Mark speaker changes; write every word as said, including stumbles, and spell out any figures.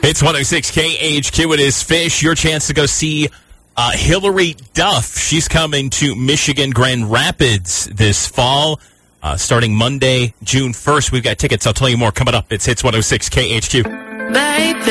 Speaker 1: It's one oh six K H Q. It is Fish. Your chance to go see uh, Hillary Duff. She's coming to Michigan Grand Rapids this fall, uh, starting Monday, June first. We've got tickets. I'll tell you more coming up. It's Hits one oh six K H Q.
Speaker 2: Baby.